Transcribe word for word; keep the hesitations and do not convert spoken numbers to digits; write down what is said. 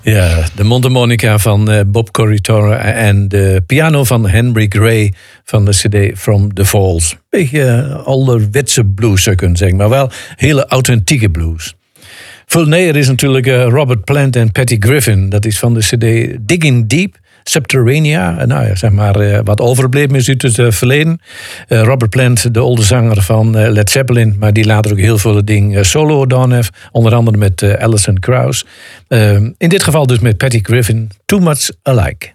Ja, de mondharmonica van uh, Bob Corritore en de piano van Henry Gray van de cd From the Falls. Beetje uh, ouderwetse blues zou je kunnen zeggen, maar wel hele authentieke blues. Veel neer is natuurlijk uh, Robert Plant en Patty Griffin. Dat is van de cd Digging Deep, Subterranea. Nou ja, zeg maar uh, wat overgebleven is uit het uh, verleden. Uh, Robert Plant, de oude zanger van uh, Led Zeppelin, maar die later ook heel veel dingen uh, solo gedaan heeft. Onder andere met uh, Alison Krauss. Uh, in dit geval dus met Patty Griffin, Too Much Alike.